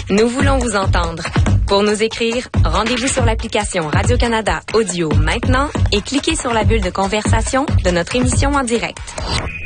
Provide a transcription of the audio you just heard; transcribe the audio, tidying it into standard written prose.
Nous voulons vous entendre. Pour nous écrire, rendez-vous sur l'application Radio-Canada Audio maintenant et cliquez sur la bulle de conversation de notre émission en direct.